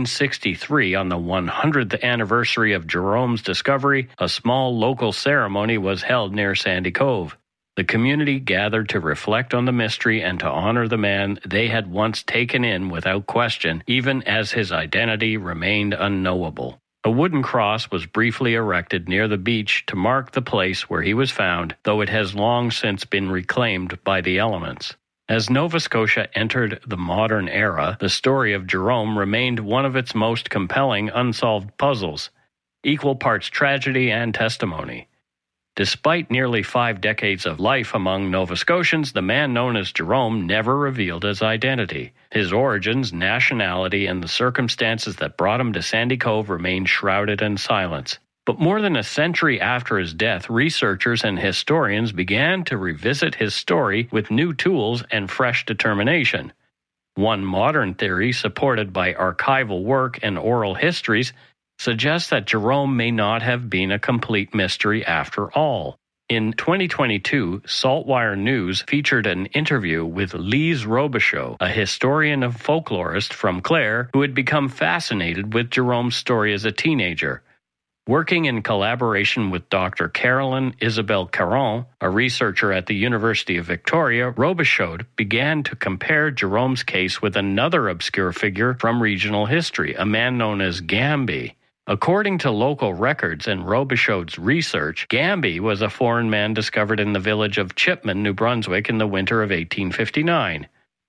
1963, on the 100th anniversary of Jerome's discovery, a small local ceremony was held near Sandy Cove. The community gathered to reflect on the mystery and to honor the man they had once taken in without question, even as his identity remained unknowable. A wooden cross was briefly erected near the beach to mark the place where he was found, though it has long since been reclaimed by the elements. As Nova Scotia entered the modern era, the story of Jerome remained one of its most compelling unsolved puzzles, equal parts tragedy and testimony. Despite nearly 5 decades of life among Nova Scotians, the man known as Jerome never revealed his identity. His origins, nationality, and the circumstances that brought him to Sandy Cove remained shrouded in silence. But more than a century after his death, researchers and historians began to revisit his story with new tools and fresh determination. One modern theory, supported by archival work and oral histories, suggests that Jerome may not have been a complete mystery after all. In 2022, Saltwire News featured an interview with Lise Robichaud, a historian and folklorist from Clare who had become fascinated with Jerome's story as a teenager. Working in collaboration with Dr. Carolyn Isabelle Caron, a researcher at the University of Victoria, Robichaud began to compare Jerome's case with another obscure figure from regional history, a man known as Gamby. According to local records and Robichaud's research, Gamby was a foreign man discovered in the village of Chipman, New Brunswick in the winter of 1859.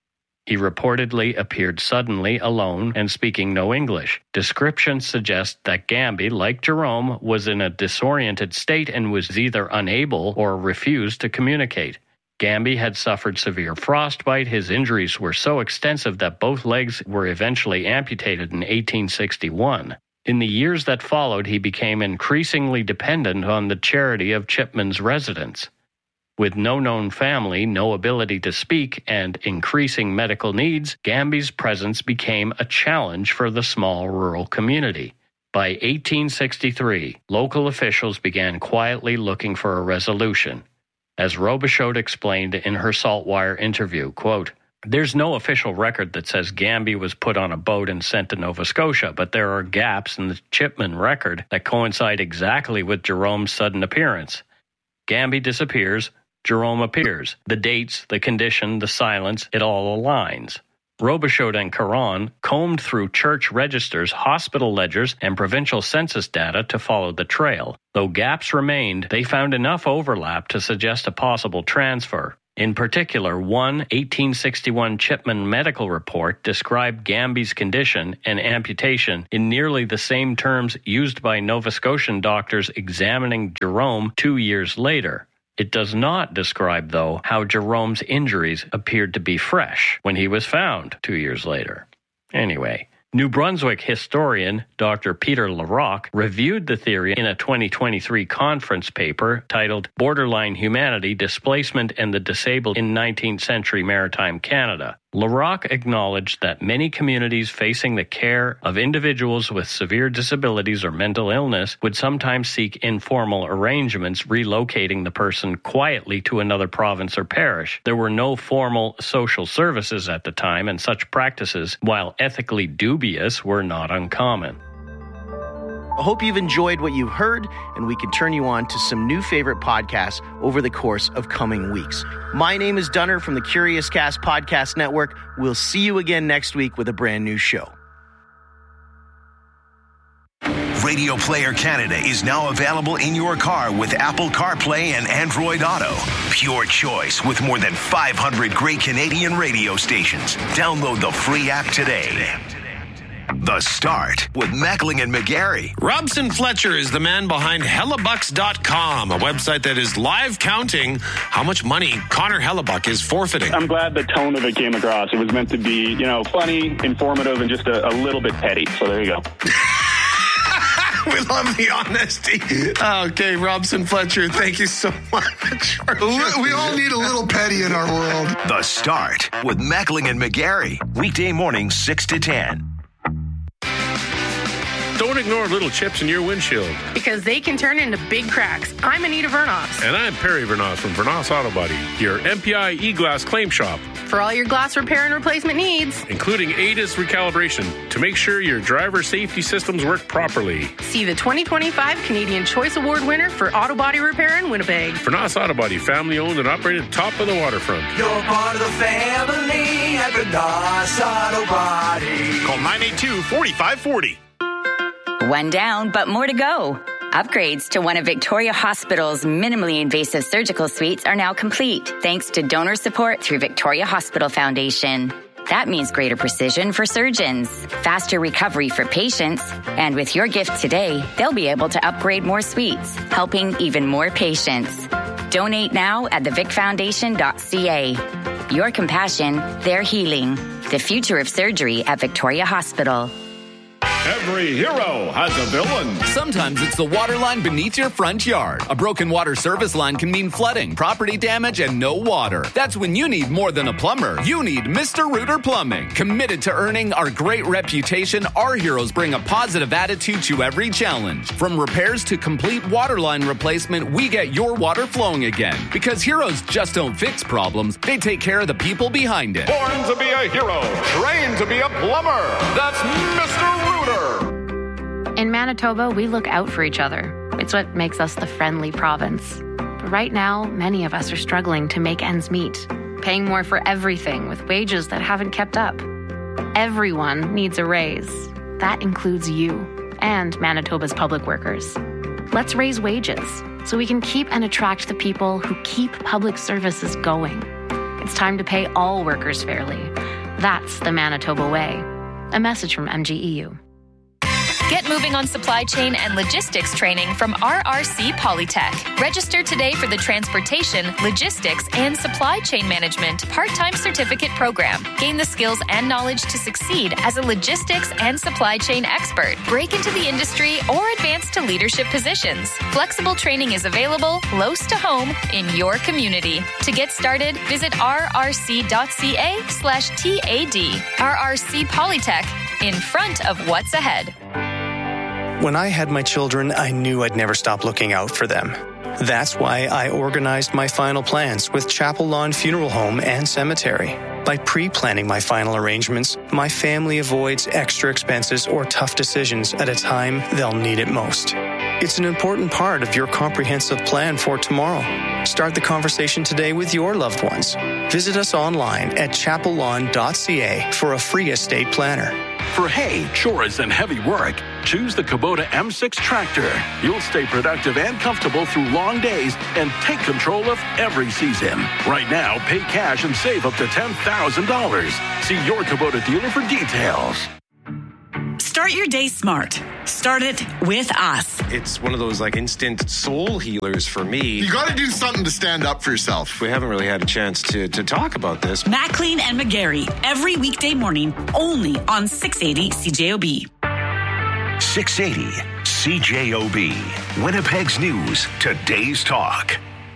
He reportedly appeared suddenly alone and speaking no English. Descriptions suggest that Gamby, like Jerome, was in a disoriented state and was either unable or refused to communicate. Gamby had suffered severe frostbite. His injuries were so extensive that both legs were eventually amputated in 1861. In the years that followed, he became increasingly dependent on the charity of Chipman's residents. With no known family, no ability to speak, and increasing medical needs, Gamby's presence became a challenge for the small rural community. By 1863, local officials began quietly looking for a resolution. As Robichaud explained in her Saltwire interview, quote, "There's no official record that says Gamby was put on a boat and sent to Nova Scotia, but there are gaps in the Chipman record that coincide exactly with Jerome's sudden appearance. Gamby disappears, Jerome appears. The dates, the condition, the silence, it all aligns." Robichaud and Caron combed through church registers, hospital ledgers, and provincial census data to follow the trail. Though gaps remained, they found enough overlap to suggest a possible transfer. In particular, one 1861 Chipman medical report described Gamby's condition and amputation in nearly the same terms used by Nova Scotian doctors examining Jerome 2 years later. It does not describe, though, how Jerome's injuries appeared to be fresh when he was found 2 years later. Anyway, New Brunswick historian Dr. Peter Larocque reviewed the theory in a 2023 conference paper titled Borderline Humanity, Displacement and the Disabled in 19th Century Maritime Canada. Larocque acknowledged that many communities facing the care of individuals with severe disabilities or mental illness would sometimes seek informal arrangements relocating the person quietly to another province or parish. There were no formal social services at the time, and such practices, while ethically dubious, were not uncommon. I hope you've enjoyed what you heard, and we can turn you on to some new favorite podcasts over the course of coming weeks. My name is Dunner from the Curious Cast Podcast Network. We'll see you again next week with a brand new show. Radio Player Canada is now available in your car with Apple CarPlay and Android Auto. Pure choice with more than 500 great Canadian radio stations. Download the free app today. The Start with Mackling and McGarry. Robson Fletcher is the man behind Hellebucks.com, a website that is live counting how much money Connor Hellebuck is forfeiting. I'm glad the tone of it came across. It was meant to be, funny, informative, and just a little bit petty. So there you go. We love the honesty. Okay, Robson Fletcher, thank you so much. We all need a little petty in our world. The Start with Mackling and McGarry. Weekday mornings 6 to 10. Don't ignore little chips in your windshield, because they can turn into big cracks. I'm Anita Vernos. And I'm Perry Vernos from Vernos Auto Body, your MPI e-glass claim shop. For all your glass repair and replacement needs, including ADAS recalibration to make sure your driver safety systems work properly. See the 2025 Canadian Choice Award winner for auto body repair in Winnipeg. Vernos Auto Body, family owned and operated top of the waterfront. You're part of the family at Vernos Auto Body. Call 982-4540. One down, but more to go. Upgrades to one of Victoria Hospital's minimally invasive surgical suites are now complete, thanks to donor support through Victoria Hospital Foundation. That means greater precision for surgeons, faster recovery for patients, and with your gift today, they'll be able to upgrade more suites, helping even more patients. Donate now at thevicfoundation.ca. Your compassion, their healing. The future of surgery at Victoria Hospital. Every hero has a villain. Sometimes it's the water line beneath your front yard. A broken water service line can mean flooding, property damage, and no water. That's when you need more than a plumber. You need Mr. Rooter Plumbing. Committed to earning our great reputation, our heroes bring a positive attitude to every challenge. From repairs to complete water line replacement, we get your water flowing again. Because heroes just don't fix problems, they take care of the people behind it. Born to be a hero, trained to be a plumber. That's Mr. Rooter. In Manitoba, we look out for each other. It's what makes us the friendly province. But right now, many of us are struggling to make ends meet, paying more for everything with wages that haven't kept up. Everyone needs a raise. That includes you and Manitoba's public workers. Let's raise wages so we can keep and attract the people who keep public services going. It's time to pay all workers fairly. That's the Manitoba way. A message from MGEU. Get moving on supply chain and logistics training from RRC Polytech. Register today for the Transportation, Logistics, and Supply Chain Management part-time certificate program. Gain the skills and knowledge to succeed as a logistics and supply chain expert. Break into the industry or advance to leadership positions. Flexible training is available close to home in your community. To get started, visit rrc.ca/TAD. RRC Polytech, in front of what's ahead. When I had my children, I knew I'd never stop looking out for them. That's why I organized my final plans with Chapel Lawn Funeral Home and Cemetery. By pre-planning my final arrangements, my family avoids extra expenses or tough decisions at a time they'll need it most. It's an important part of your comprehensive plan for tomorrow. Start the conversation today with your loved ones. Visit us online at chapellawn.ca for a free estate planner. For hay, chores, and heavy work, choose the Kubota M6 tractor. You'll stay productive and comfortable through long days and take control of every season. Right now, pay cash and save up to $10,000. See your Kubota dealer for details. Start your day smart. Start it with us. It's one of those like instant soul healers for me. You got to do something to stand up for yourself. We haven't really had a chance to talk about this. McLean and McGarry, every weekday morning, only on 680 CJOB. 680 CJOB. Winnipeg's News, today's talk.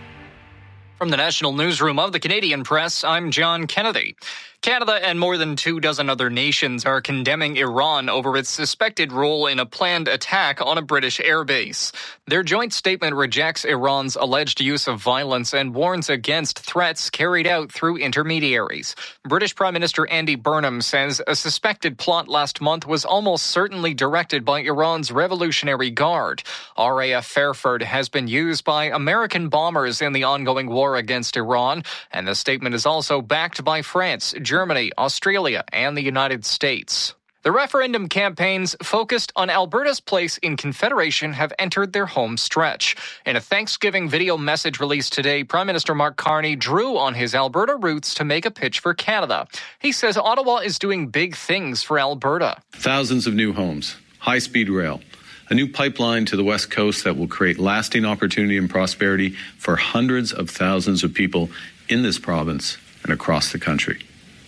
From the National Newsroom of the Canadian Press, I'm John Kennedy. Canada and more than 24 other nations are condemning Iran over its suspected role in a planned attack on a British airbase. Their joint statement rejects Iran's alleged use of violence and warns against threats carried out through intermediaries. British Prime Minister Andy Burnham says a suspected plot last month was almost certainly directed by Iran's Revolutionary Guard. RAF Fairford has been used by American bombers in the ongoing war against Iran, and the statement is also backed by France, Germany, Australia, and the United States. The referendum campaigns focused on Alberta's place in Confederation have entered their home stretch. In a Thanksgiving video message released today, Prime Minister Mark Carney drew on his Alberta roots to make a pitch for Canada. He says Ottawa is doing big things for Alberta. Thousands of new homes, high-speed rail, a new pipeline to the West Coast that will create lasting opportunity and prosperity for hundreds of thousands of people in this province and across the country.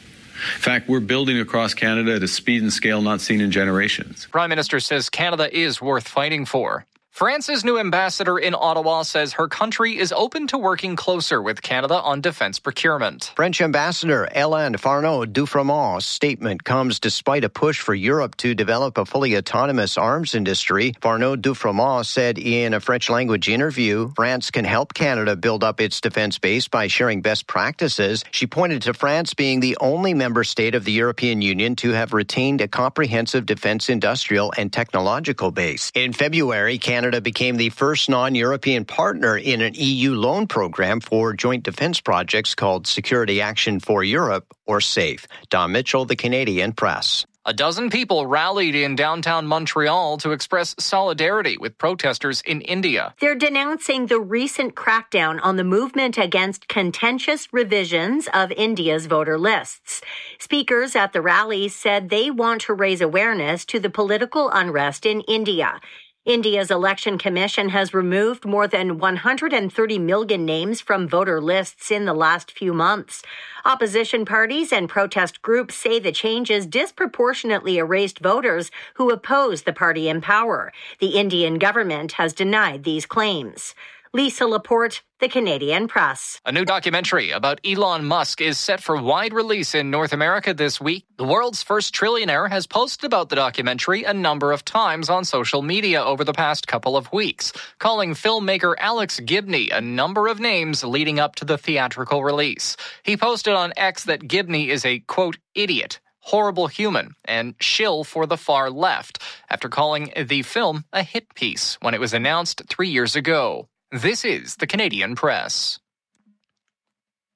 In fact, we're building across Canada at a speed and scale not seen in generations. Prime Minister says Canada is worth fighting for. France's new ambassador in Ottawa says her country is open to working closer with Canada on defense procurement. French Ambassador Hélène Farneau-Dufrémont's statement comes despite a push for Europe to develop a fully autonomous arms industry. Farneau-Dufrémont said in a French-language interview, France can help Canada build up its defense base by sharing best practices. She pointed to France being the only member state of the European Union to have retained a comprehensive defense industrial and technological base. In February, Canada became the first non-European partner in an EU loan program for joint defense projects called Security Action for Europe, or SAFE. Don Mitchell, The Canadian Press. A dozen people rallied in downtown Montreal to express solidarity with protesters in India. They're denouncing the recent crackdown on the movement against contentious revisions of India's voter lists. Speakers at the rally said they want to raise awareness to the political unrest in India. India's election commission has removed more than 130 million names from voter lists in the last few months. Opposition parties and protest groups say the changes disproportionately erased voters who oppose the party in power. The Indian government has denied these claims. Lisa Laporte, The Canadian Press. A new documentary about Elon Musk is set for wide release in North America this week. The world's first trillionaire has posted about the documentary a number of times on social media over the past couple of weeks, calling filmmaker Alex Gibney a number of names leading up to the theatrical release. He posted on X that Gibney is a, quote, idiot, horrible human, and shill for the far left, after calling the film a hit piece when it was announced 3 years ago. This is The Canadian Press.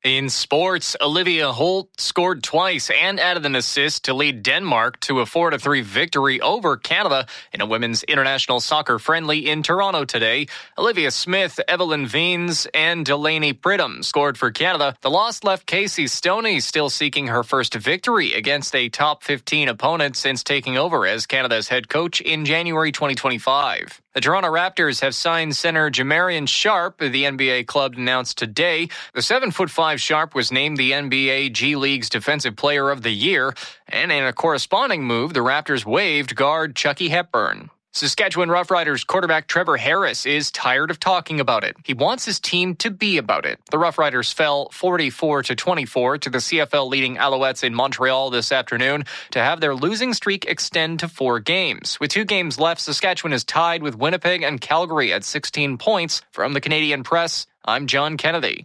In sports, Olivia Holt scored twice and added an assist to lead Denmark to a 4-3 victory over Canada in a women's international soccer friendly in Toronto today. Olivia Smith, Evelyn Veens, and Delaney Pridham scored for Canada. The loss left Casey Stoney still seeking her first victory against a top 15 opponent since taking over as Canada's head coach in January 2025. The Toronto Raptors have signed center Jamarian Sharp, the NBA club announced today. The 7'5" Sharp was named the NBA G League's Defensive Player of the Year, and in a corresponding move, the Raptors waived guard Chucky Hepburn. Saskatchewan Roughriders quarterback Trevor Harris is tired of talking about it. He wants his team to be about it. The Roughriders fell 44-24 to the CFL leading Alouettes in Montreal this afternoon to have their losing streak extend to 4 games. With 2 games left, Saskatchewan is tied with Winnipeg and Calgary at 16 points. From the Canadian Press, I'm John Kennedy.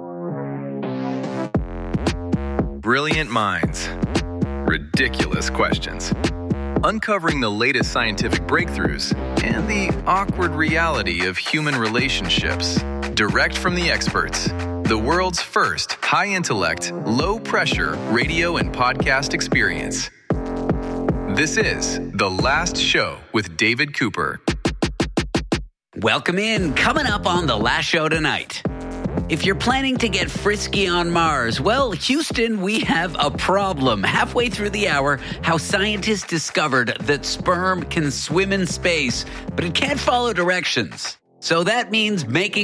Brilliant minds. Ridiculous questions. Uncovering the latest scientific breakthroughs and the awkward reality of human relationships. Direct from the experts. The world's first high-intellect, low-pressure radio and podcast experience. This is The Last Show with David Cooper. Welcome in. Coming up on The Last Show tonight. If you're planning to get frisky on Mars, well, Houston, we have a problem. Halfway through the hour, how scientists discovered that sperm can swim in space, but it can't follow directions. So that means making